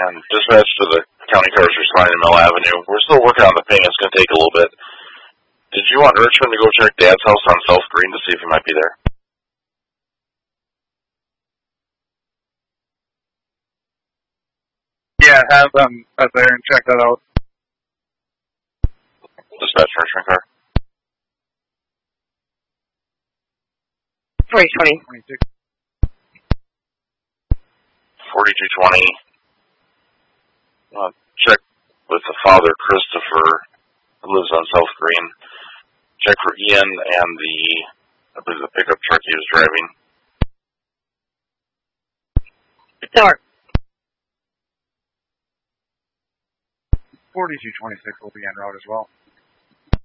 and dispatch to the county cars responding to Mill Avenue. We're still working on the ping. It's going to take a little bit. Did you want Richmond to go check Dad's house on South Green to see if he might be there? Yeah, have them up there and check that out. Dispatch Richmond car. 4220. 4220. Check with the father, Christopher, who lives on South Green. Check for Ian and I believe the pickup truck he was driving. Start. 4226 will be en route as well.